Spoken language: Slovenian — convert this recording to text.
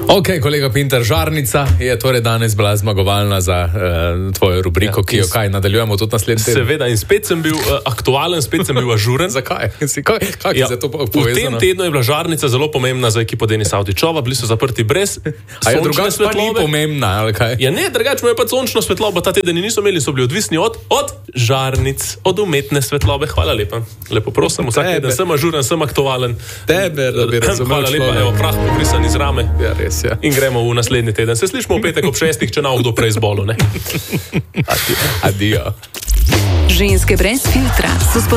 Ok, kolega Pintar, žarnica je torej danes bila zmagovalna za tvojo rubriko, ki jo kaj nadaljujemo tudi naslednji teden. Seveda, in spet sem bil aktualen, spet sem bil ažuren. Zakaj? Kako je za to povezano? V tem tednu je bila žarnica zelo pomembna za ekipo Denisa Avdićova, bili so zaprti brez sončne svetlobe. Pa ni pomembna, ali kaj? Ja ne, drugače mu je pa sončno svetlobo ta teden niso imeli, so bili odvisni od žarnic, od umetne svetlobe. Hvala lepa. Lepo prosim, vsak teden sem ažuren, sem aktualen. Tebe, da bi razumel. Hvala lepa, evo, prah pobrisan iz rame. Ja, res, ja. In gremo v naslednji teden. Se slišimo v petek ob 6, če na kdo prej zbolo, ne? Adijo. Ženske brez filtra so